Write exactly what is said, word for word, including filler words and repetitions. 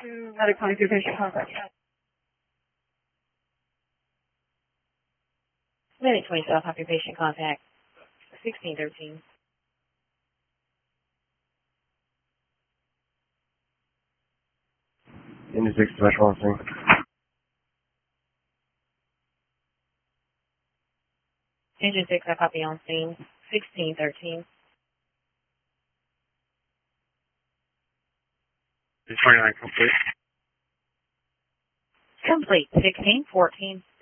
to medical occupation contact. Medic twenty South occupation contact sixteen thirteen. Engine six special on scene. Engine six, I copy on scene sixteen thirteen. twenty-nine complete. Complete sixteen fourteen.